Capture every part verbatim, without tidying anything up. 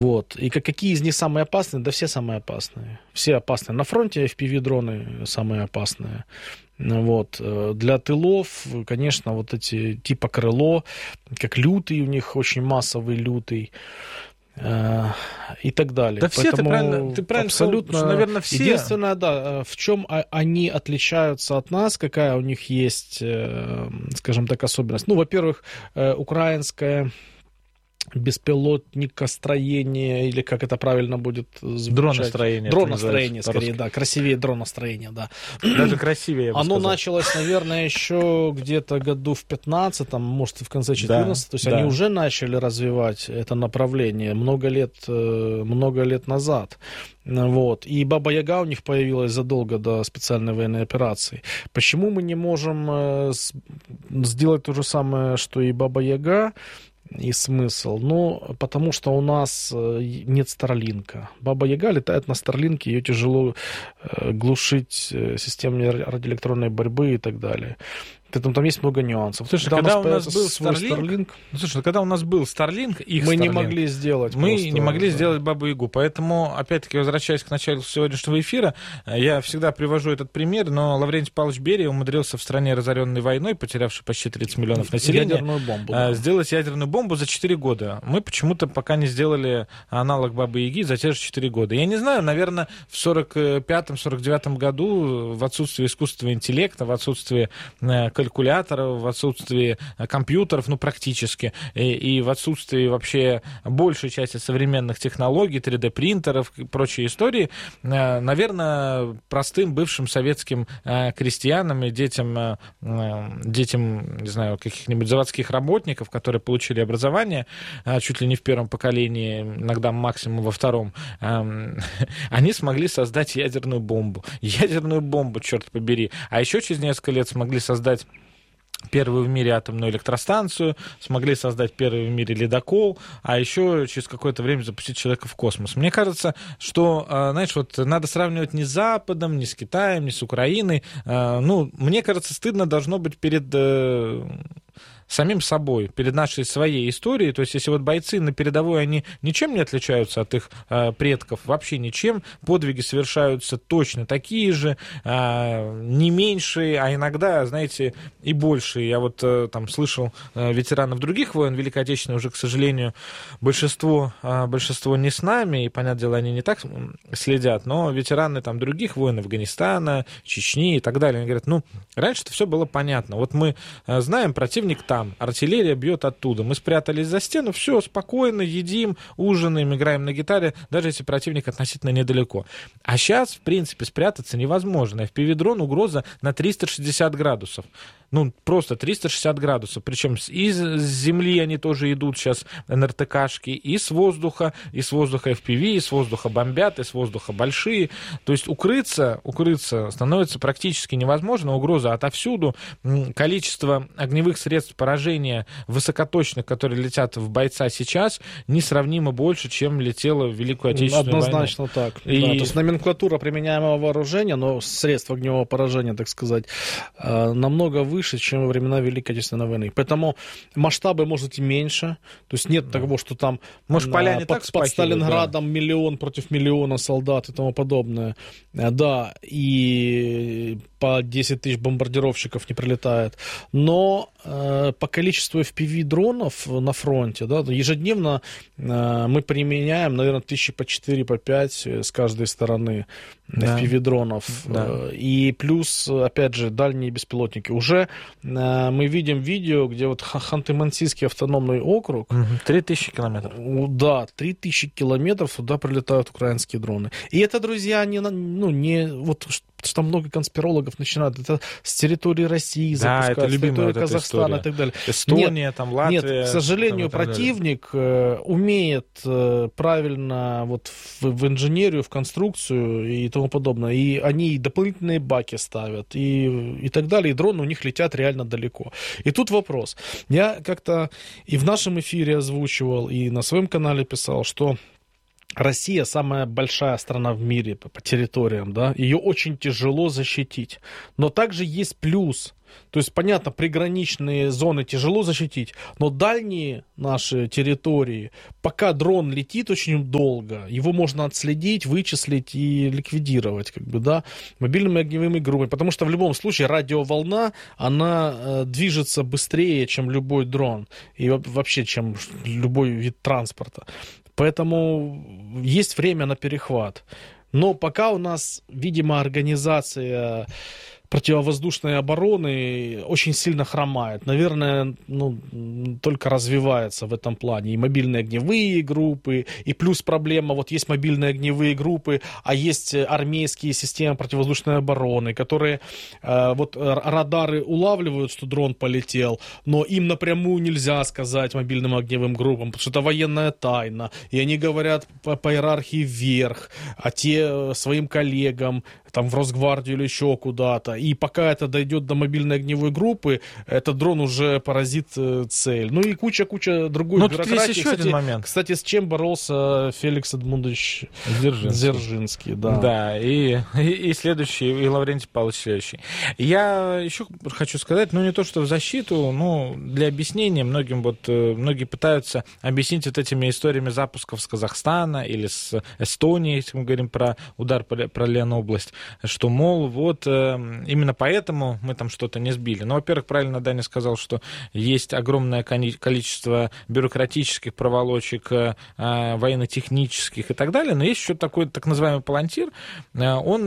Вот. И какие из них самые опасные? Да все самые опасные. Все опасные. На фронте эф пи ви-дроны самые опасные. Вот. Для тылов, конечно, вот эти типа крыло, как лютый у них, очень массовый лютый. И так далее. Да все, ты правильно, ты правильно абсолютно, сказал, что, наверное, все... Единственное, да, в чем они отличаются от нас, какая у них есть, скажем так, особенность. Ну, во-первых, украинская беспилотникостроение, или как это правильно будет звучать? Дроностроение. Дроностроение, скорее, да. Красивее дроностроение, да. Даже красивее, я бы Оно сказал. началось, наверное, еще где-то году в пятнадцатом, может, в конце четырнадцатого. Да, То есть да. они уже начали развивать это направление много лет, много лет назад. Вот. И Баба-Яга у них появилась задолго до специальной военной операции. Почему мы не можем сделать то же самое, что и Баба-Яга? И смысл? Ну, потому что у нас нет Старлинка. Баба-Яга летает на Старлинке, ее тяжело глушить системой радиоэлектронной борьбы и так далее. Поэтому там есть много нюансов. Слушай, когда, когда у нас был Starlink, ну, слушай, когда у нас был Starlink, их мы Starlink, не могли сделать. Мы просто, не могли да. сделать Бабу-Ягу. Поэтому, опять-таки, возвращаясь к началу сегодняшнего эфира, я всегда привожу этот пример, но Лаврентий Павлович Берия умудрился в стране, разоренной войной, потерявшей почти тридцать миллионов населения, ядерную бомбу, да. сделать ядерную бомбу за четыре года. Мы почему-то пока не сделали аналог Бабы-Яги за те же четыре года. Я не знаю, наверное, в сорок пятом — сорок девятом году в отсутствии искусственного интеллекта, в отсутствии калькуляторов, в отсутствии компьютеров, ну, практически, и, и в отсутствии вообще большей части современных технологий, три дэ-принтеров и прочие истории, наверное, простым бывшим советским крестьянам и детям, детям, не знаю, каких-нибудь заводских работников, которые получили образование чуть ли не в первом поколении, иногда максимум во втором, они смогли создать ядерную бомбу. Ядерную бомбу, черт побери. А еще через несколько лет смогли создать первую в мире атомную электростанцию, смогли создать первый в мире ледокол, а еще через какое-то время запустить человека в космос. Мне кажется, что, знаешь, вот надо сравнивать не с Западом, не с Китаем, не с Украиной. Ну, мне кажется, стыдно должно быть перед самим собой, перед нашей своей историей. То есть, если вот бойцы на передовой, они ничем не отличаются от их э, предков, вообще ничем, подвиги совершаются точно такие же, э, не меньшие, а иногда, знаете, и большие. Я вот э, там слышал э, ветеранов других войн, Великой Отечественной уже, к сожалению, большинство, э, большинство не с нами, и, понятное дело, они не так следят, но ветераны там других войн, Афганистана, Чечни и так далее, они говорят, ну, раньше-то все было понятно. Вот мы э, знаем, противник там, артиллерия бьет оттуда. Мы спрятались за стену, все, спокойно, едим, ужинаем, играем на гитаре, даже если противник относительно недалеко. А сейчас, в принципе, спрятаться невозможно. эф пи ви-дрон угроза на триста шестьдесят градусов. Ну, просто триста шестьдесят градусов. Причем и с земли они тоже идут сейчас, эн эр тэ ка-шки, и с воздуха, и с воздуха эф пи ви, и с воздуха бомбят, и с воздуха большие. То есть укрыться, укрыться становится практически невозможно. Угроза отовсюду. Количество огневых средств поражения высокоточных, которые летят в бойца сейчас, несравнимо больше, чем летело в Великую Отечественную войну. Однозначно так. И... Да, то есть номенклатура применяемого вооружения, но средств огневого поражения, так сказать, намного выше, чем во времена Великой Отечественной войны. Поэтому масштабы, может быть, и меньше. То есть нет да. того, что там может, поля не под, так под Сталинградом да. миллион против миллиона солдат и тому подобное. Да, и по десять тысяч бомбардировщиков не прилетает. Но э, по количеству эф пи ви-дронов на фронте, да, ежедневно э, мы применяем, наверное, тысячи по четыре, по пять с каждой стороны да. эф пи ви-дронов. Да. И плюс, опять же, дальние беспилотники. Уже э, мы видим видео, где вот Ханты-Мансийский автономный округ. три тысячи километров. Да, три тысячи километров туда прилетают украинские дроны. И это, друзья, не, ну, не вот что там много конспирологов начинают это с территории России да, запускать, это с территории история. Казахстана и так далее. Эстония, нет, там Латвия. Нет, к сожалению, там, противник э, умеет э, правильно вот в, в инженерию, в конструкцию и тому подобное. И они дополнительные баки ставят и, и так далее. И дроны у них летят реально далеко. И тут вопрос. Я как-то и в нашем эфире озвучивал, и на своем канале писал, что Россия самая большая страна в мире по, по территориям, да, ее очень тяжело защитить. Но также есть плюс. То есть, понятно, приграничные зоны тяжело защитить, но дальние наши территории, пока дрон летит очень долго, его можно отследить, вычислить и ликвидировать, как бы, да, мобильными огневыми группами. Потому что в любом случае радиоволна, она э, движется быстрее, чем любой дрон. И вообще, чем любой вид транспорта. Поэтому есть время на перехват. Но пока у нас, видимо, организация противовоздушной обороны очень сильно хромает. Наверное, ну, только развивается в этом плане. И мобильные огневые группы, и плюс проблема, вот есть мобильные огневые группы, а есть армейские системы противовоздушной обороны, которые э, вот радары улавливают, что дрон полетел, но им напрямую нельзя сказать мобильным огневым группам, потому что это военная тайна, и они говорят по, по иерархии вверх, а те своим коллегам, там в Росгвардию или еще куда-то. И пока это дойдет до мобильной огневой группы, этот дрон уже поразит э, цель. Ну и куча-куча другой ну, бюрократии. Тут есть еще кстати, один момент. Кстати, с чем боролся Феликс Эдмундович Дзержинский. Дзержинский, да. Да, и, и, и следующий, и Лаврентий Павлович следующий. Я еще хочу сказать, ну не то, что в защиту, но для объяснения многим вот, многие пытаются объяснить вот этими историями запусков с Казахстана или с Эстонии, если мы говорим про удар про Ленобласть, что, мол, вот именно поэтому мы там что-то не сбили. Ну, во-первых, правильно Даня сказал, что есть огромное количество бюрократических проволочек, военно-технических и так далее, но есть еще такой так называемый Палантир. Он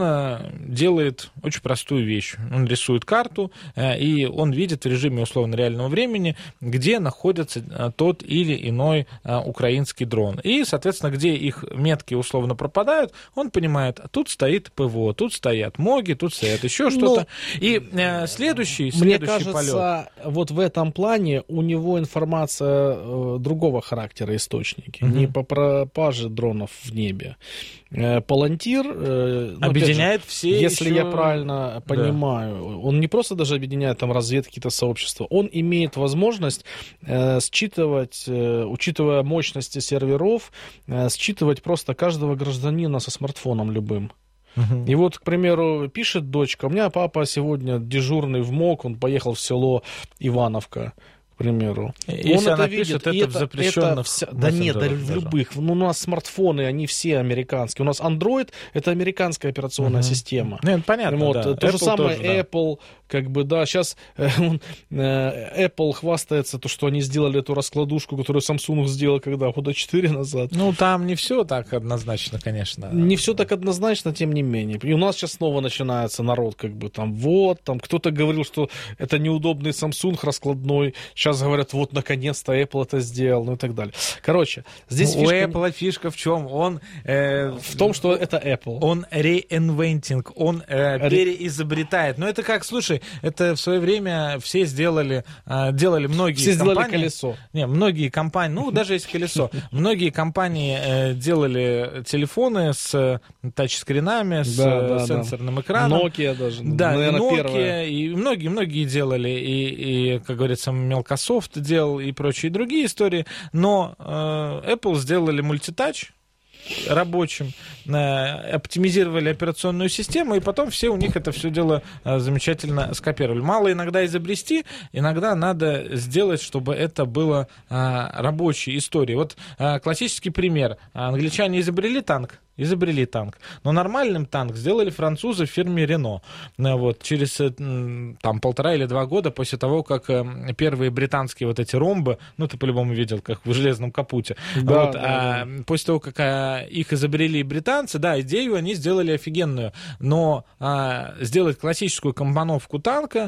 делает очень простую вещь. Он рисует карту, и он видит в режиме условно реального времени, где находится тот или иной украинский дрон. И, соответственно, где их метки условно пропадают, он понимает, тут стоит ПВО, тут стоят МОГи, тут стоят еще что-то. Ну, и э, следующий, мне следующий кажется, полет. Вот в этом плане у него информация э, другого характера, источники. Угу. Не по пропаже дронов в небе. Э, Палантир э, ну, объединяет же, все. Если еще... я правильно понимаю, да. Он не просто даже объединяет там разведки, какие-то сообщества, он имеет возможность э, считывать, э, учитывая мощности серверов, э, считывать просто каждого гражданина со смартфоном любым. Uh-huh. И вот, к примеру, пишет дочка: у меня папа сегодня дежурный в МОК, он поехал в село Ивановка, к примеру. Если он она это видит, пишет, это в запрещенных вся... Да нет, да, в любых. Ну, у нас смартфоны, они все американские. У нас Android — это американская операционная uh-huh. система. Ну, понятно, вот, да. То Apple же самое тоже, Apple, да. Как бы, да, сейчас э, э, Apple хвастается, то, что они сделали эту раскладушку, которую Samsung сделал когда? Года четыре назад. Ну, там не все так однозначно, конечно. Не все так однозначно, тем не менее. И у нас сейчас снова начинается народ, как бы, там, вот, там, кто-то говорил, что это неудобный Samsung раскладной. Сейчас говорят, вот, наконец-то Apple это сделал, ну и так далее. Короче, здесь у фишка... Apple фишка в чем? Он... Э, в том, что это Apple. Он реинвентинг, он э, Ре... переизобретает. Но это как, слушай, это в свое время все сделали, э, делали многие все компании... сделали колесо. Не, многие компании, ну, даже есть колесо. Многие компании э, делали телефоны с тачскринами, с да, да, сенсорным да. экраном. Nokia даже, да, наверное, Nokia, первая. И многие-многие делали, и, и, как говорится, Microsoft делал, и прочие другие истории. Но э, Apple сделали мультитач рабочим, оптимизировали операционную систему, и потом все у них это все дело замечательно скопировали. Мало иногда изобрести, иногда надо сделать, чтобы это было рабочей историей. Вот классический пример. Англичане изобрели танк, изобрели танк. Но нормальным танк сделали французы в фирме Renault. Вот, через там, полтора или два года после того, как первые британские вот эти ромбы, ну, ты по-любому видел, как в железном капуте. Да, вот, да, а, да. После того, как а, их изобрели британцы, да, идею они сделали офигенную. Но а, сделать классическую компоновку танка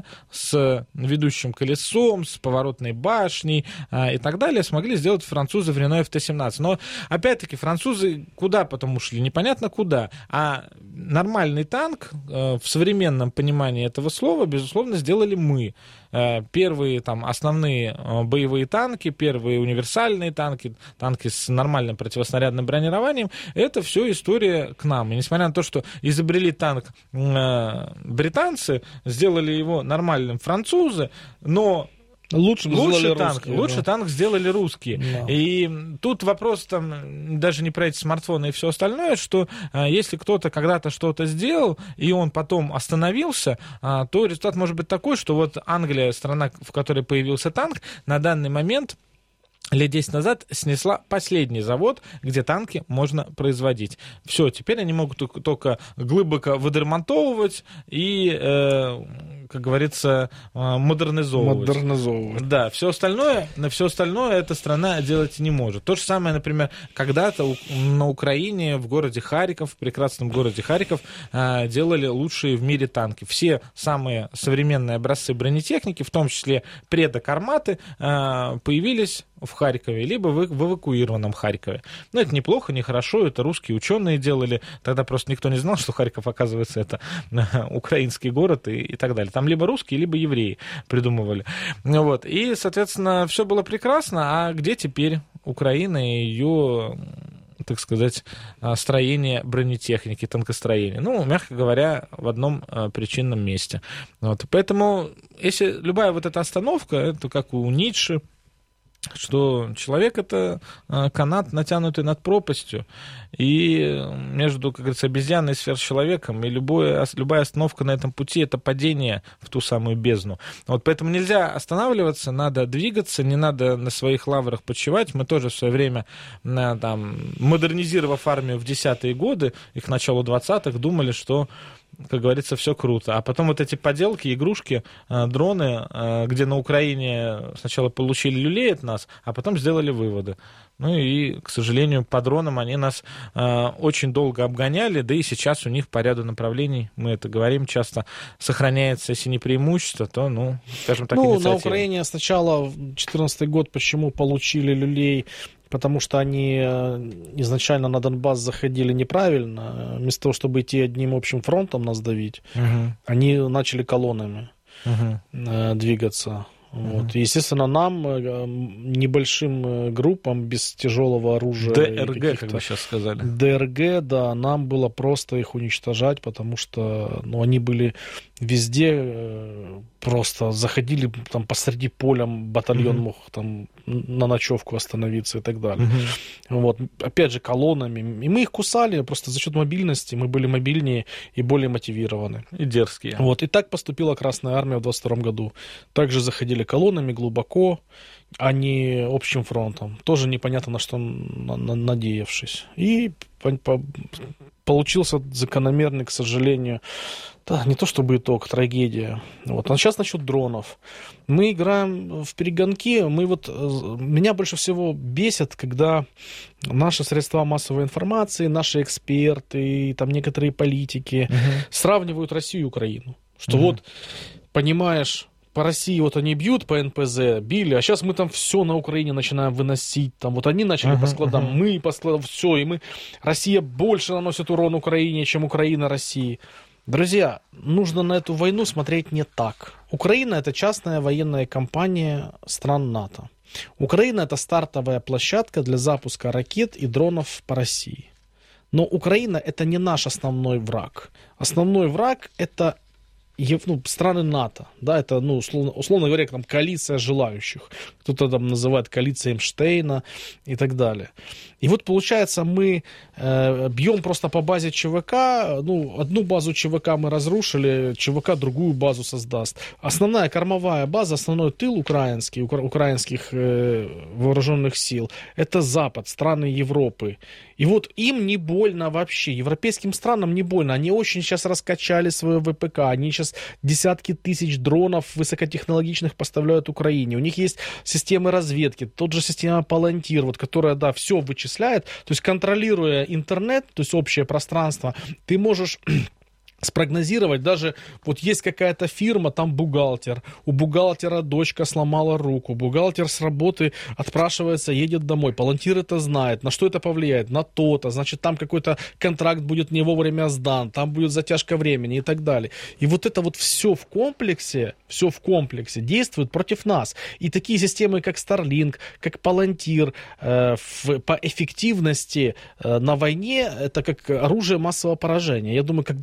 с ведущим колесом, с поворотной башней а, и так далее смогли сделать французы в Renault эф тэ семнадцать. Но, опять-таки, французы куда потом ушли? Непонятно куда. А нормальный танк э, в современном понимании этого слова, безусловно, сделали мы. Э, первые там основные э, боевые танки, первые универсальные танки, танки с нормальным противоснарядным бронированием, это все история к нам. И несмотря на то, что изобрели танк э, британцы, сделали его нормальным французы, но Лучше, лучше танк, русские, лучше да. танк сделали русские. Да. И тут вопрос там даже не про эти смартфоны и все остальное, что а, если кто-то когда-то что-то сделал, и он потом остановился, а, то результат может быть такой, что вот Англия, страна, в которой появился танк, на данный момент лет десять назад снесла последний завод, где танки можно производить. Все, теперь они могут только глубоко выдремонтовывать и, э, как говорится, модернизовывать. Модернизовывать. Да, все остальное, все остальное эта страна делать не может. То же самое, например, когда-то на Украине, в городе Харьков, в прекрасном городе Харьков, э, делали лучшие в мире танки. Все самые современные образцы бронетехники, в том числе предокарматы, э, появились в Харькове, либо в, в эвакуированном Харькове. Но это неплохо, нехорошо, это русские ученые делали, тогда просто никто не знал, что Харьков, оказывается, это украинский город и, и так далее. Там либо русские, либо евреи придумывали. Вот. И, соответственно, все было прекрасно, а где теперь Украина и ее, так сказать, строение бронетехники, танкостроения? Ну, мягко говоря, в одном причинном месте. Вот. Поэтому, если любая вот эта остановка, это как у Ницше, что человек — это канат, натянутый над пропастью, и между, как говорится, обезьяной и сверхчеловеком, и любое, любая остановка на этом пути — это падение в ту самую бездну. Вот поэтому нельзя останавливаться, надо двигаться, не надо на своих лаврах почивать. Мы тоже в свое время, там, модернизировав армию в десятые годы, и к началу двадцатых, думали, что, как говорится, все круто. А потом вот эти поделки, игрушки, дроны, где на Украине сначала получили люлей от нас, а потом сделали выводы. Ну и, к сожалению, по дронам они нас очень долго обгоняли, да и сейчас у них по ряду направлений, мы это говорим часто, сохраняется, если не преимущество, то, ну, скажем так, ну, инициатива. На Украине сначала в две тысячи четырнадцатый год почему получили люлей? Потому что они изначально на Донбасс заходили неправильно. Вместо того, чтобы идти одним общим фронтом нас давить, uh-huh. они начали колоннами uh-huh. двигаться. Вот. Uh-huh. Естественно, нам, небольшим группам без тяжелого оружия... ДРГ, как бы сейчас сказали. ДРГ, да, нам было просто их уничтожать, потому что ну, они были везде, просто заходили там посреди поля, батальон uh-huh. мог там на ночевку остановиться и так далее. Uh-huh. Вот. Опять же, колоннами. И мы их кусали просто за счет мобильности. Мы были мобильнее и более мотивированы. И дерзкие. Вот. И так поступила Красная Армия в двадцать втором году. Также заходили колоннами глубоко, а не общим фронтом. Тоже непонятно на что на, на, надеявшись. И по, по, получился закономерный, к сожалению, да, не то чтобы итог, трагедия. Вот. А сейчас насчет дронов. Мы играем в перегонки. Мы вот, меня больше всего бесит, когда наши средства массовой информации, наши эксперты, там некоторые политики uh-huh. сравнивают Россию и Украину. Что uh-huh. вот, понимаешь, по России вот они бьют по эн пэ зэ, били, а сейчас мы там все на Украине начинаем выносить. Там вот они начали uh-huh, по складам, uh-huh. мы по складам, все, и мы... Россия больше наносит урон Украине, чем Украина России. Друзья, нужно на эту войну смотреть не так. Украина — это частная военная компания стран НАТО. Украина — это стартовая площадка для запуска ракет и дронов по России. Но Украина — это не наш основной враг. Основной враг — это ну, страны НАТО, да, это, ну, условно, условно говоря, там коалиция желающих, кто-то там называет коалицией Эйнштейна и так далее. И вот, получается, мы э, бьем просто по базе ЧВК, ну, одну базу ЧВК мы разрушили, ЧВК другую базу создаст. Основная кормовая база, основной тыл украинский, укра- украинских э, вооруженных сил, это Запад, страны Европы. И вот им не больно вообще, европейским странам не больно, они очень сейчас раскачали свое вэ пэ ка, они сейчас десятки тысяч дронов высокотехнологичных поставляют Украине, у них есть системы разведки, тот же система Palantir, вот, которая, да, все вычисляет, то есть контролируя интернет, то есть общее пространство, ты можешь... спрогнозировать, даже вот есть какая-то фирма, там бухгалтер, у бухгалтера дочка сломала руку, бухгалтер с работы отпрашивается, едет домой, Palantir это знает, на что это повлияет, на то-то, значит там какой-то контракт будет не вовремя сдан, там будет затяжка времени и так далее. И вот это вот все в комплексе, все в комплексе действует против нас. И такие системы, как Starlink, как Palantir, э, в, по эффективности э, на войне, это как оружие массового поражения. Я думаю, когда-нибудь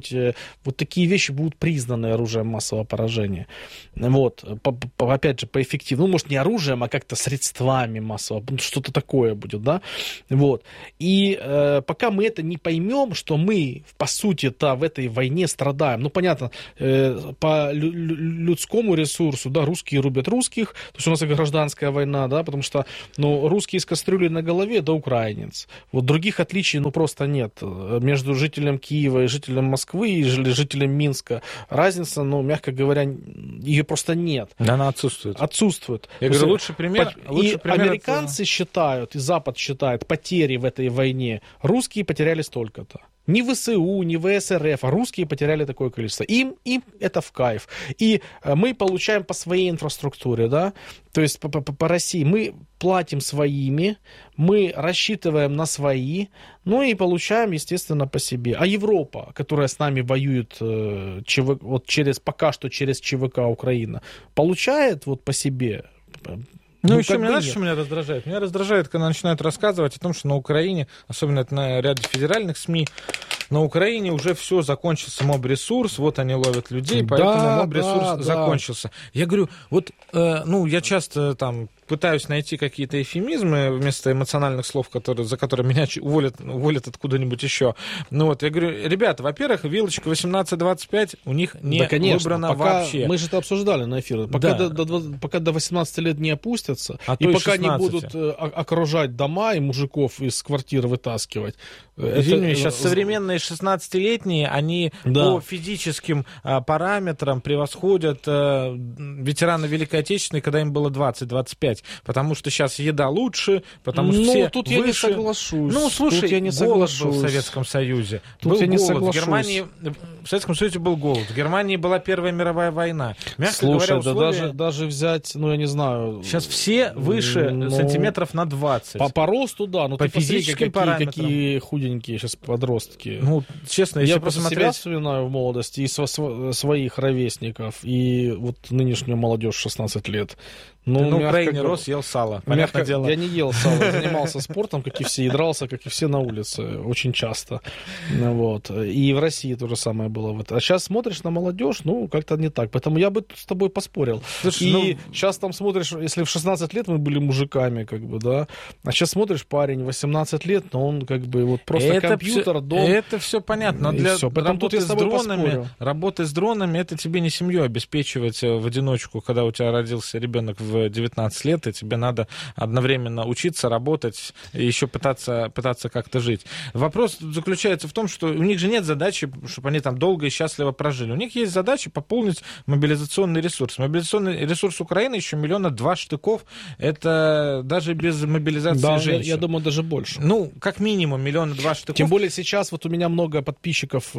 быть, вот такие вещи будут признаны оружием массового поражения. Вот, по, по, опять же, по эффективности, ну, может, не оружием, а как-то средствами массового, что-то такое будет, да, вот. И э, пока мы это не поймем, что мы, по сути-то, в этой войне страдаем, ну, понятно, э, по лю- людскому ресурсу, да, русские рубят русских, то есть у нас и гражданская война, да, потому что, ну, русские с кастрюлей на голове, да, украинец. Вот других отличий, ну, просто нет. Между жителем Киева и жителем Москвы, и жителем Минска разница, ну, мягко говоря, ее просто нет. Да, она отсутствует. Отсутствует. Я говорю, лучший пример... По... Лучший и пример американцы это... считают, и Запад считает, потери в этой войне, русские потеряли столько-то. Ни ВСУ, ни ВСРФ, а русские потеряли такое количество. Им, им это в кайф. И мы получаем по своей инфраструктуре, да, то есть по, по, по России. Мы платим своими, мы рассчитываем на свои, ну и получаем, естественно, по себе. А Европа, которая с нами воюет э, ЧВ, вот через, пока что через ЧВК Украина, получает вот по себе. Ну, ну еще меня, знаешь, что меня раздражает? Меня раздражает, когда начинают рассказывать о том, что на Украине, особенно это на ряде федеральных СМИ, на Украине уже все, закончился моб-ресурс, вот они ловят людей, поэтому да, моб-ресурс да, закончился. Да. Я говорю, вот, э, ну, я часто там пытаюсь найти какие-то эвфемизмы вместо эмоциональных слов, которые, за которые меня уволят, уволят откуда-нибудь еще. Ну вот, я говорю, ребята, во-первых, вилочка восемнадцать двадцать пять у них не да, конечно, выбрана пока, вообще. Мы же это обсуждали на эфире. Пока, да. до, до, пока до восемнадцати лет не опустятся, а и пока шестнадцати. Не будут э, окружать дома и мужиков из квартир вытаскивать. Извини, это... сейчас современные шестнадцатилетние, они да. по физическим а, параметрам превосходят а, ветераны Великой Отечественной, когда им было двадцать-двадцать пять. Потому что сейчас еда лучше, потому что ну, все тут выше. Я не соглашусь. Ну, слушай, тут я не голод соглашусь. был в Советском Союзе. Тут был я не голод. соглашусь. В Германии, в Советском Союзе был голод. В Германии была Первая мировая война. Мягко Слушай, говоря, да условия... даже, даже взять, ну, я не знаю... Сейчас все выше ну, сантиметров на двадцать. По, по росту, да. Но по ты физическим посмотри, параметрам. Какие худенькие сейчас подростки. Ну, честно, я если просто посмотреть... себя вспоминаю в молодости и сво- сво- своих ровесников, и вот нынешнюю молодежь шестнадцать лет. Ну, ты на Украине рос, ел сало. Понятное дело. Я не ел сало, я занимался спортом, как и все, и дрался, как и все на улице, очень часто. Вот. И в России то же самое было. А сейчас смотришь на молодежь, ну, как-то не так. Поэтому я бы с тобой поспорил. Слушай, и ну... сейчас там смотришь, если в шестнадцать лет мы были мужиками, как бы, да, а сейчас смотришь, парень восемнадцать лет, но он как бы вот просто это компьютер, все, дом. Это все понятно, но для все. работы с дронами, работы с дронами, это тебе не семью обеспечивать в одиночку, когда у тебя родился ребенок в девятнадцать лет, и тебе надо одновременно учиться, работать и еще пытаться, пытаться как-то жить. Вопрос заключается в том, что у них же нет задачи, чтобы они там долго и счастливо прожили. У них есть задача пополнить мобилизационный ресурс. Мобилизационный ресурс Украины еще миллиона два штыков. Это даже без мобилизации да, женщин. Я, я думаю, даже больше. Ну, как минимум миллиона два штыков. Тем более сейчас вот у меня много подписчиков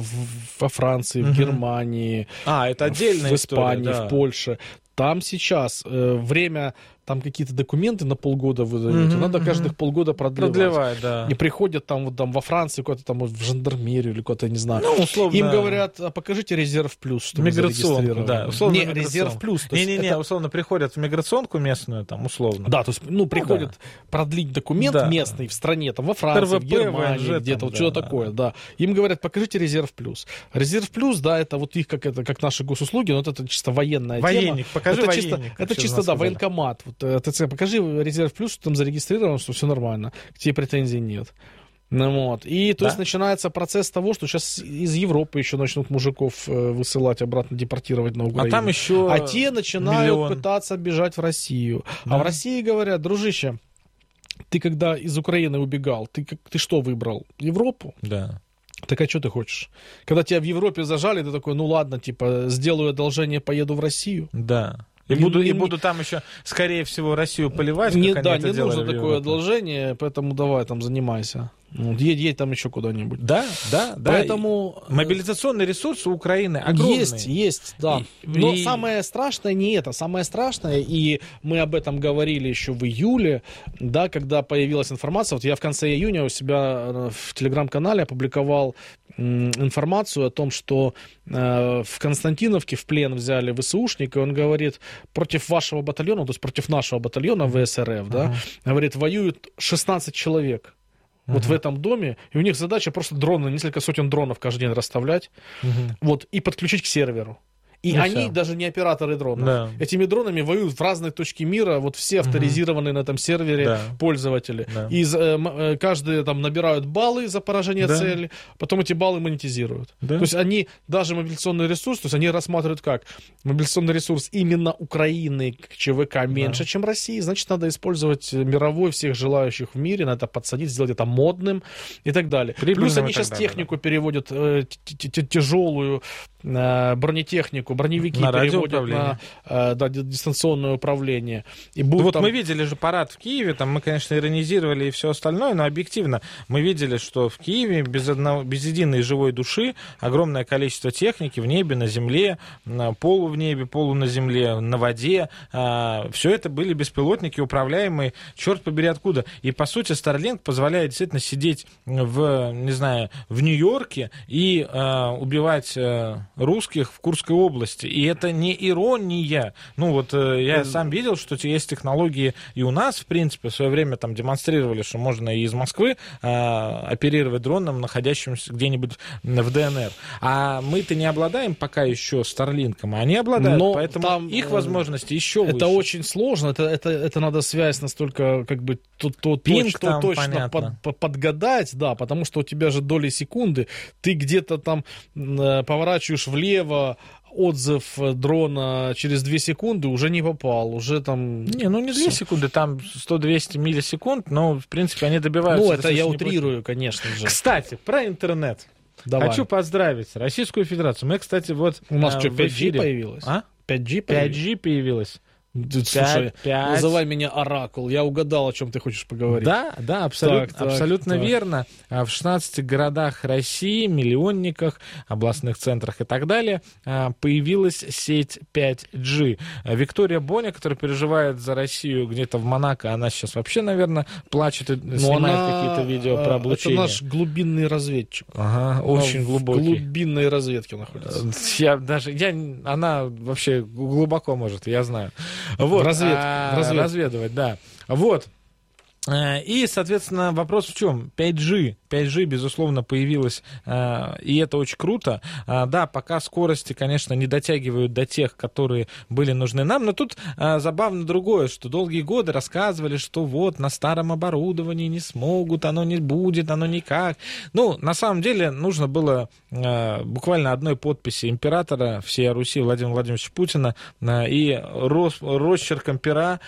во Франции, в угу. Германии, а, это отдельная в Испании, история, да. в Польше. Там сейчас э, время, там какие-то документы на полгода выдают, mm-hmm, надо mm-hmm. каждых полгода продлевать. Продлевать, да. И приходят там, вот, там во Франции, куда-то там в жандармерию или куда-то, не знаю. Ну, условно... Им говорят, а покажите резерв плюс, чтобы миграционку, да. Условно не, резерв плюс. Не-не-не, это... условно приходят в миграционку местную, там, условно. Да, то есть, ну, приходят ну, да. продлить документ да. местный в стране, там, во Франции, эр вэ пэ, в Германии, ВНЖ, где-то, там, вот да, что-то да. такое, да. Им говорят, покажите резерв плюс. Резерв плюс, да, это вот их, как это, как наши госуслуги, но вот это чисто военная военник, тема. Покажи это военник, чисто, это чисто, да, военкомат. Вот, ТЦ, покажи резерв плюс, что там зарегистрировано, что все нормально, к тебе претензий нет. Ну, вот. И то да? есть начинается процесс того, что сейчас из Европы еще начнут мужиков э, высылать обратно, депортировать на Украину. А там еще А те начинают миллион. пытаться бежать в Россию. Да. А в России говорят, дружище, ты когда из Украины убегал, ты, ты что выбрал? Европу? Да. Так а что ты хочешь? Когда тебя в Европе зажали, ты такой, ну ладно, типа, сделаю одолжение, поеду в Россию. Да. И, не, буду, не, и буду там еще, скорее всего, Россию поливать, не, как да, они это не делали нужно такое одолжение, поэтому давай там занимайся. Едь, едь там еще куда-нибудь. Да, да, да. Поэтому... Мобилизационный ресурс у Украины огромный. Есть, есть, да. И, Но и... самое страшное не это. Самое страшное, и мы об этом говорили еще в июле, да, когда появилась информация. Вот я в конце июня у себя в телеграм-канале опубликовал м, информацию о том, что э, в Константиновке в плен взяли ВСУшника, и он говорит, против вашего батальона, то есть против нашего батальона ВСРФ, да, uh-huh. говорит, воюют шестнадцать человек. uh-huh. вот в этом доме, и у них задача просто дроны, несколько сотен дронов каждый день расставлять, uh-huh. вот, и подключить к серверу. И ну, они все. Даже не операторы дронов. Да. Этими дронами воюют в разные точки мира, вот все авторизированные угу. на этом сервере да. пользователи. Да. И э, каждый там набирают баллы за поражение да. цели, потом эти баллы монетизируют. Да. То есть они, даже мобилизационный ресурс, то есть они рассматривают как мобилизационный ресурс именно Украины, ЧВК меньше, да. чем России, значит, надо использовать мировой, всех желающих в мире, надо подсадить, сделать это модным и так далее. Прибыльным. Плюс они сейчас далее, технику да. переводят, э, тяжелую э, бронетехнику, броневики на переводят на э, да, дистанционное управление. И ну, вот там... мы видели же парад в Киеве, там мы, конечно, иронизировали и все остальное, но объективно мы видели, что в Киеве без, одного, без единой живой души огромное количество техники в небе, на земле, на полу в небе, полу на земле, на воде. Э, все это были беспилотники, управляемые, черт побери откуда. И, по сути, Starlink позволяет действительно сидеть в, не знаю, в Нью-Йорке и э, убивать э, русских в Курской области. И это не ирония. Ну вот э, я сам видел, что есть технологии и у нас, в принципе, в свое время там демонстрировали, что можно и из Москвы э, оперировать дроном, находящимся где-нибудь в ДНР. А мы-то не обладаем пока еще Старлинком, а они обладают, но поэтому там, их возможности еще это выше. Это очень сложно, это, это, это надо связь настолько как бы то, то, Пинг то, там, точно под, под, подгадать, да, потому что у тебя же доли секунды, ты где-то там э, поворачиваешь влево, отзыв дрона через две секунды уже не попал, уже там... Не, ну не две секунды, там сто-двести миллисекунд, но, в принципе, они добиваются... Ну, это я утрирую, конечно же. Кстати, про интернет. Давай. Хочу поздравить Российскую Федерацию. Мы, кстати, вот... У нас э, что, пять джи появилось? А? пять джи появилось? пять джи появилось. Слушай, пять, пять. Называй меня Оракул. Я угадал, о чем ты хочешь поговорить. Да, да, абсолютно, так, абсолютно так, верно. В шестнадцати городах России, миллионниках, областных центрах и так далее появилась сеть пять джи. Виктория Боня, которая переживает за Россию где-то в Монако, она сейчас вообще, наверное, плачет и Но снимает она... какие-то видео про облучение. Это наш глубинный разведчик. Ага, очень она глубокий. В глубинной разведке находится. Я даже, я, она вообще глубоко может, я знаю. Вот, разведку, а, разведку. разведывать, да. Вот. И, соответственно, вопрос в чем? пять джи. пять джи, безусловно, появилась, и это очень круто. Да, пока скорости, конечно, не дотягивают до тех, которые были нужны нам, но тут забавно другое, что долгие годы рассказывали, что вот на старом оборудовании не смогут, оно не будет, оно никак. Ну, на самом деле, нужно было буквально одной подписи императора всей Руси Владимира Владимировича Путина и росчерком пера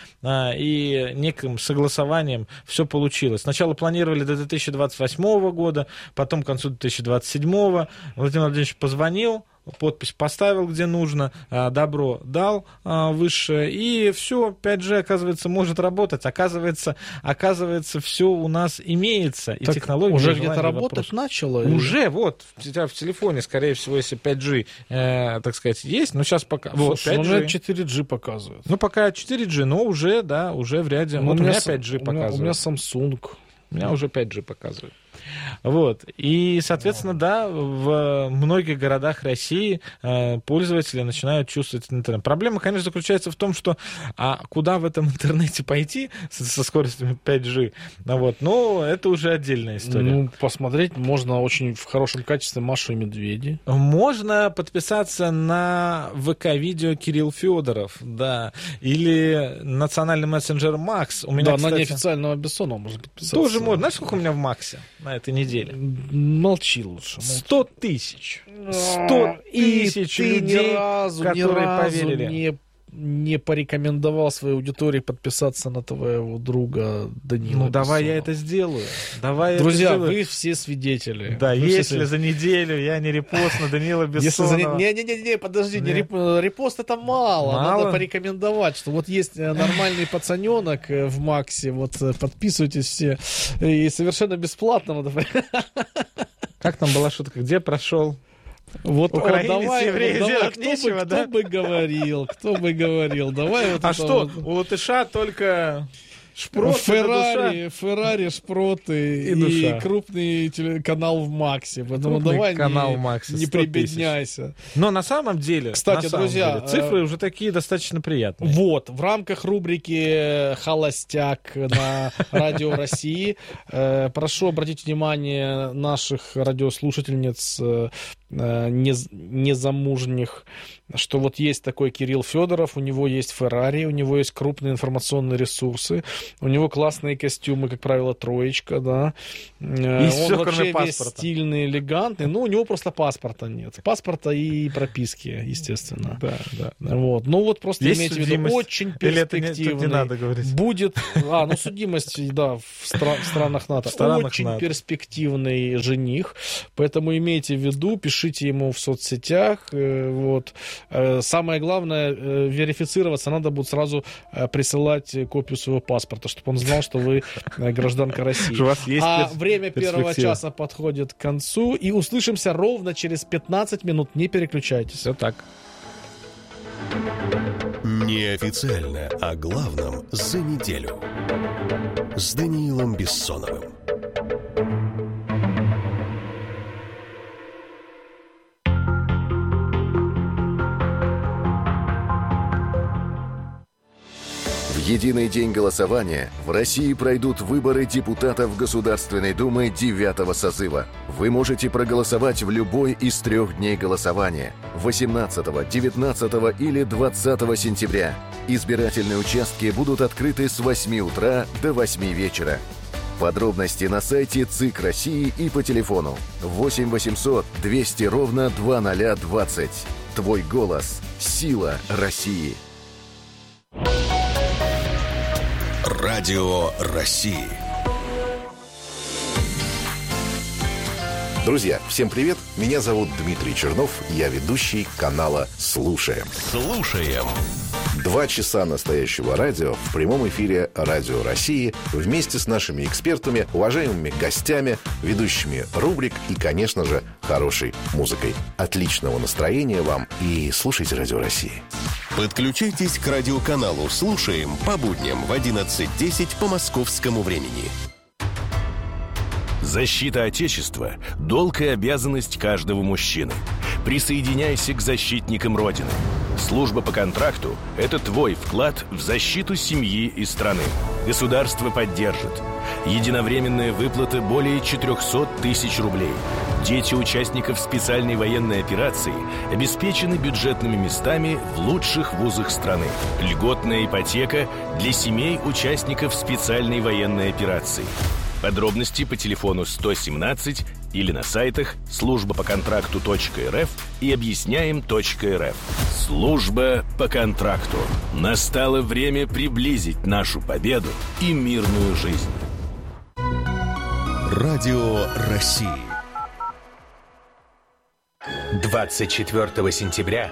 и неким согласованием все получилось. Сначала планировали до две тысячи двадцать восьмого года, потом к концу две тысячи двадцать седьмого. Владимир Владимирович позвонил, подпись поставил, где нужно, добро дал высшее, и все, пять джи, оказывается, может работать. Оказывается, оказывается, все у нас имеется, и так технология уже где-то работать начала? Уже, или? Вот, у тебя в телефоне, скорее всего, если пять джи, э, так сказать, есть, но сейчас пока... Вот, пять джи. Ну, четыре джи показывает. Ну, пока четыре джи, но уже, да, уже в ряде... Ну, вот у меня пять джи у показывает. У меня Samsung. У меня уже пять джи показывает. Вот. И, соответственно, да, в многих городах России э, пользователи начинают чувствовать интернет. Проблема, конечно, заключается в том, что а куда в этом интернете пойти со, со скоростью пять джи, вот, но это уже отдельная история. Ну, посмотреть можно очень в хорошем качестве Машу и Медведи. Можно подписаться на ВК-видео Кирилл Федоров, да, или национальный мессенджер Макс. У меня, да, кстати, на неофициального Бессонова можно подписаться. Тоже можно. Знаешь, сколько у меня в Максе на этой неделе? Молчи лучше. Сто тысяч. Сто тысяч людей, ни разу, которые ни разу поверили. Не, не порекомендовал своей аудитории подписаться на твоего друга Данила. Ну, давай Бессонова. я это сделаю. Давай Друзья, это сделаю. вы все свидетели. Да, вы если все... за неделю я не репост на Данила Бессонова. Не-не-не, подожди, не реп... репост это мало. мало. Надо порекомендовать, что вот есть нормальный пацаненок в Максе, вот подписывайтесь все. И совершенно бесплатно надо... Как там была шутка? Где прошел? Вот, украинец, о, давай, еврей, давай, делать кто, нечего, бы, да? кто бы говорил, кто бы говорил, давай вот А это что, вот. у латыша только Шпрот, Феррари, Феррари, шпроты и, и, душа. и крупный телеканал в Максе. Поэтому Крупный давай канал не, в Максе, не сто прибедняйся. Но на самом деле, Кстати, на самом друзья, деле, цифры уже такие достаточно приятные. Вот, в рамках рубрики «Холостяк» на Радио России э, прошу обратить внимание наших радиослушательниц э, незамужних, что вот есть такой Кирилл Федоров, у него есть Феррари, у него есть крупные информационные ресурсы, у него классные костюмы, как правило, троечка, да. И Он все, вообще кроме весь паспорта. стильный, элегантный, но у него просто паспорта нет. Паспорта и прописки, естественно. Да, да. Вот. Ну вот просто Есть имейте в виду, судимость? очень Или это не- перспективный. тут не надо говорить? Будет, а, ну судимость, да, в, стра- в странах НАТО. В странах Очень НАТО. перспективный жених, поэтому имейте в виду, пишите ему в соцсетях, э, вот. Э, Самое главное, э, верифицироваться надо будет сразу э, присылать копию своего паспорта, чтобы он знал, что вы э, гражданка России. У вас есть А перс- время первого перспектива. часа подходит к концу, и услышимся ровно через пятнадцать минут. Не переключайтесь. Все так. Неофициально о главном за неделю с Даниилом Бессоновым. В единый день голосования в России пройдут выборы депутатов Государственной Думы девятого созыва. Вы можете проголосовать в любой из трех дней голосования – восемнадцатого, девятнадцатого или двадцатого сентября. Избирательные участки будут открыты с восьми утра до восьми вечера. Подробности на сайте ЦИК России и по телефону восемь восемьсот двести ровно двадцать двадцать. Твой голос – сила России. Радио России. Друзья, всем привет! Меня зовут Дмитрий Чернов, я ведущий канала «Слушаем». Слушаем. Два часа настоящего радио в прямом эфире Радио России вместе с нашими экспертами, уважаемыми гостями, ведущими рубрик и, конечно же, хорошей музыкой. Отличного настроения вам и слушайте Радио России. Подключайтесь к радиоканалу «Слушаем» по будням в одиннадцать десять по московскому времени. Защита Отечества – долг и обязанность каждого мужчины. Присоединяйся к защитникам Родины. Служба по контракту – это твой вклад в защиту семьи и страны. Государство поддержит. Единовременная выплата более четыреста тысяч рублей. Дети участников специальной военной операции обеспечены бюджетными местами в лучших вузах страны. Льготная ипотека для семей участников специальной военной операции. Подробности по телефону сто семнадцать или на сайтах служба по контракту точка эр эф и объясняем точка эр эф. Служба по контракту. Настало время приблизить нашу победу и мирную жизнь. Радио России. двадцать четвёртого сентября.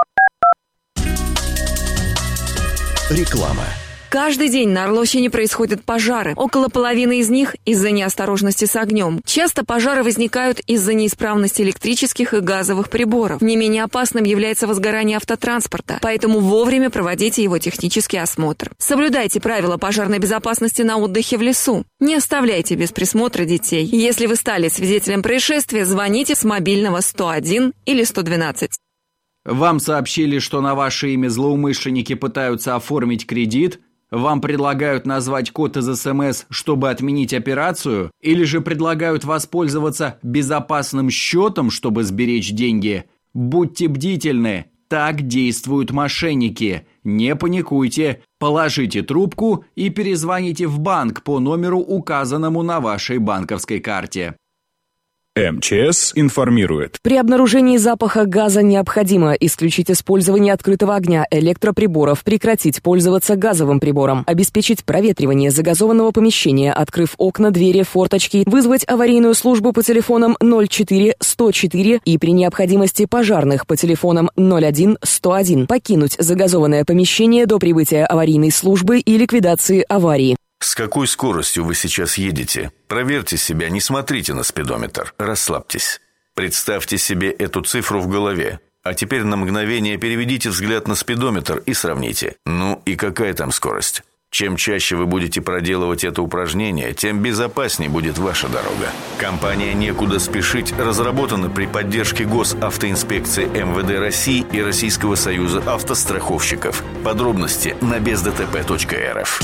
Реклама. Каждый день на Орловщине происходят пожары. Около половины из них из-за неосторожности с огнем. Часто пожары возникают из-за неисправности электрических и газовых приборов. Не менее опасным является возгорание автотранспорта, поэтому вовремя проводите его технический осмотр. Соблюдайте правила пожарной безопасности на отдыхе в лесу. Не оставляйте без присмотра детей. Если вы стали свидетелем происшествия, звоните с мобильного сто один или сто двенадцать. Вам сообщили, что на ваше имя злоумышленники пытаются оформить кредит? Вам предлагают назвать код из эс эм эс, чтобы отменить операцию? Или же предлагают воспользоваться безопасным счетом, чтобы сберечь деньги? Будьте бдительны, так действуют мошенники. Не паникуйте, положите трубку и перезвоните в банк по номеру, указанному на вашей банковской карте. эм че эс информирует. При обнаружении запаха газа необходимо исключить использование открытого огня, электроприборов, прекратить пользоваться газовым прибором, обеспечить проветривание загазованного помещения, открыв окна, двери, форточки, вызвать аварийную службу по телефонам ноль четыре сто четыре и при необходимости пожарных по телефонам ноль один сто один, покинуть загазованное помещение до прибытия аварийной службы и ликвидации аварии. С какой скоростью вы сейчас едете? Проверьте себя, не смотрите на спидометр. Расслабьтесь. Представьте себе эту цифру в голове. А теперь на мгновение переведите взгляд на спидометр и сравните. Ну и какая там скорость? Чем чаще вы будете проделывать это упражнение, тем безопаснее будет ваша дорога. Компания «Некуда спешить» разработана при поддержке Госавтоинспекции эм вэ дэ России и Российского союза автостраховщиков. Подробности на без дэ тэ пэ точка эр эф.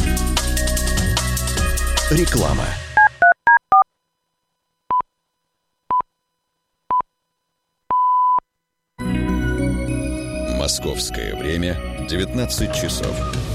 Реклама. Московское время девятнадцать часов.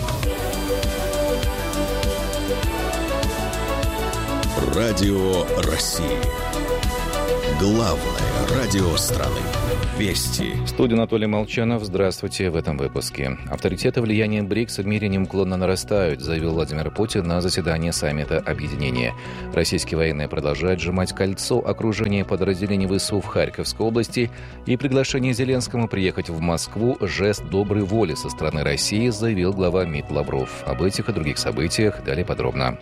Радио России. Главное радио страны. Вести. В студии Анатолий Молчанов. Здравствуйте. В этом выпуске. Авторитет и влияние БРИКС в мире неуклонно нарастают, заявил Владимир Путин на заседании саммита объединения. Российские военные продолжают сжимать кольцо окружения подразделений ВСУ в Харьковской области, и приглашение Зеленскому приехать в Москву – жест доброй воли со стороны России, заявил глава МИД Лавров. Об этих и других событиях далее подробно.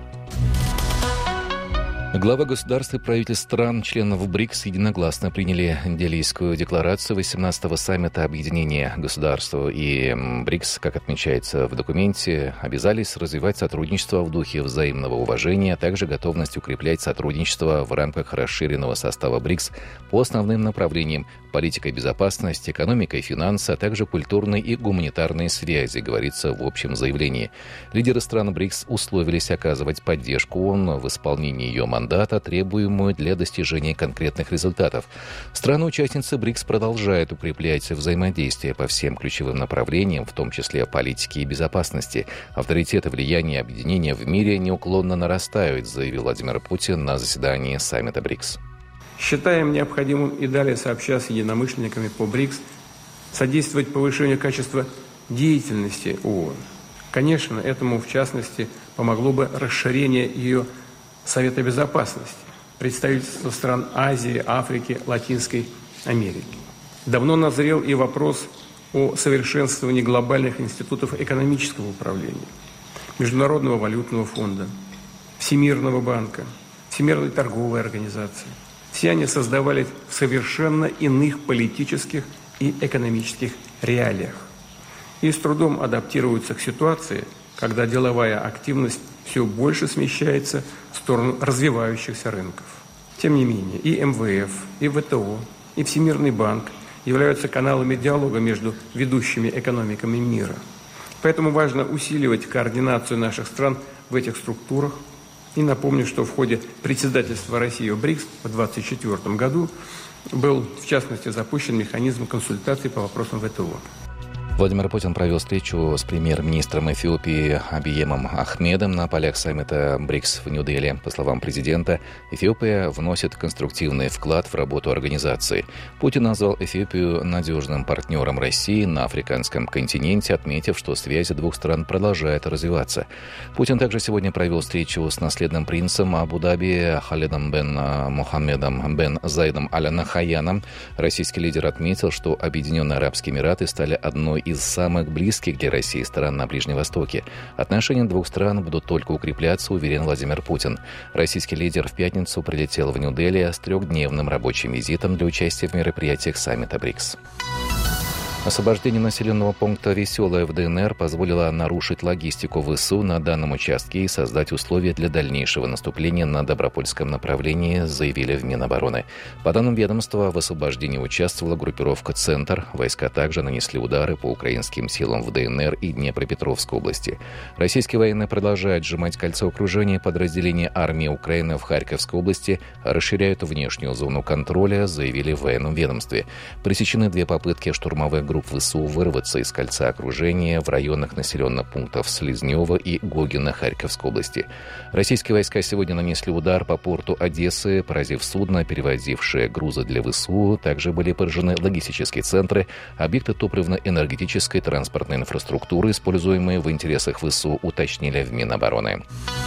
Главы государств и правительств стран, членов БРИКС, единогласно приняли Делийскую декларацию восемнадцатого саммита объединения государств. И БРИКС, как отмечается в документе, обязались развивать сотрудничество в духе взаимного уважения, а также готовность укреплять сотрудничество в рамках расширенного состава БРИКС по основным направлениям: политикой безопасности, экономикой и финансы, а также культурной и гуманитарной связи, говорится в общем заявлении. Лидеры стран БРИКС условились оказывать поддержку ООН в исполнении ее мандата, требуемую для достижения конкретных результатов. Страны-участницы БРИКС продолжают укреплять взаимодействие по всем ключевым направлениям, в том числе политики и безопасности. Авторитет и влияние объединения в мире неуклонно нарастают, заявил Владимир Путин на заседании саммита БРИКС. Считаем необходимым и далее, сообща с единомышленниками по БРИКС, содействовать повышению качества деятельности ООН. Конечно, этому, в частности, помогло бы расширение ее Совета Безопасности, представительства стран Азии, Африки, Латинской Америки. Давно назрел и вопрос о совершенствовании глобальных институтов экономического управления, Международного валютного фонда, Всемирного банка, Всемирной торговой организации. Все они создавались в совершенно иных политических и экономических реалиях и с трудом адаптируются к ситуации, когда деловая активность все больше смещается в сторону развивающихся рынков. Тем не менее, и эм вэ эф, и вэ тэ о, и Всемирный банк являются каналами диалога между ведущими экономиками мира. Поэтому важно усиливать координацию наших стран в этих структурах. И напомню, что в ходе председательства России в БРИКС в две тысячи двадцать четвёртом году был, в частности, запущен механизм консультаций по вопросам вэ тэ о. Владимир Путин провел встречу с премьер-министром Эфиопии Абиемом Ахмедом на полях саммита БРИКС в Нью-Дели. По словам президента, Эфиопия вносит конструктивный вклад в работу организации. Путин назвал Эфиопию надежным партнером России на африканском континенте, отметив, что связи двух стран продолжают развиваться. Путин также сегодня провел встречу с наследным принцем Абу-Даби Халидом бен Мохаммедом бен Заидом Аль-Нахаяном. Российский лидер отметил, что Объединенные Арабские Эмираты стали одной из самых близких для России стран на Ближнем Востоке. Отношения двух стран будут только укрепляться, уверен Владимир Путин. Российский лидер в пятницу прилетел в Нью-Дели с трехдневным рабочим визитом для участия в мероприятиях саммита БРИКС. Освобождение населенного пункта Веселое в ДНР позволило нарушить логистику ВСУ на данном участке и создать условия для дальнейшего наступления на Добропольском направлении, заявили в Минобороны. По данным ведомства, в освобождении участвовала группировка «Центр». Войска также нанесли удары по украинским силам в ДНР и Днепропетровской области. Российские военные продолжают сжимать кольцо окружения. Подразделения армии Украины в Харьковской области расширяют внешнюю зону контроля, заявили в военном ведомстве. Пресечены две попытки штурмовых групп ВСУ вырваться из кольца окружения в районах населенных пунктов Слизнева и Гогина Харьковской области. Российские войска сегодня нанесли удар по порту Одессы, поразив судно, перевозившее грузы для ВСУ. Также были поражены логистические центры, объекты топливно-энергетической транспортной инфраструктуры, используемые в интересах ВСУ, уточнили в Минобороны.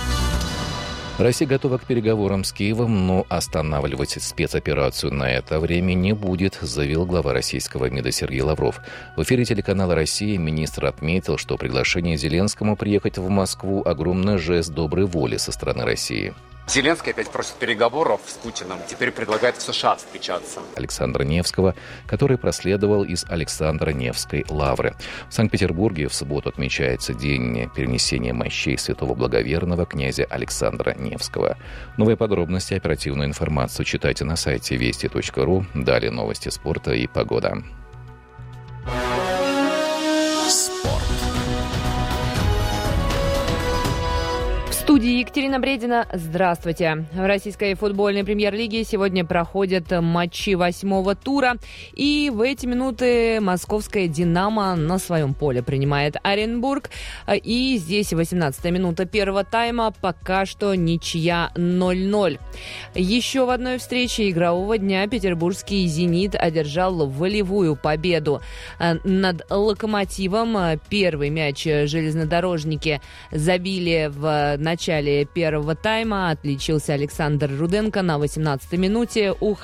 Россия готова к переговорам с Киевом, но останавливать спецоперацию на это время не будет, заявил глава российского МИДа Сергей Лавров. В эфире телеканала «Россия» министр отметил, что приглашение Зеленскому приехать в Москву – огромный жест доброй воли со стороны России. Зеленский опять просит переговоров с Путиным, теперь предлагает в США встречаться. Александра Невского, который проследовал из Александра Невской лавры. В Санкт-Петербурге в субботу отмечается день перенесения мощей святого благоверного князя Александра Невского. Новые подробности, оперативную информацию читайте на сайте вести точка ру. Далее новости спорта и погода. В студии Екатерина Бредина. Здравствуйте. В российской футбольной премьер-лиге сегодня проходят матчи восьмого тура. И в эти минуты московская «Динамо» на своем поле принимает Оренбург. И здесь восемнадцатая минута первого тайма. Пока что ничья ноль ноль. Еще в одной встрече игрового дня петербургский «Зенит» одержал волевую победу над «Локомотивом». Первый мяч железнодорожники забили в начале В начале первого тайма. Отличился Александр Руденко на восемнадцатой минуте. У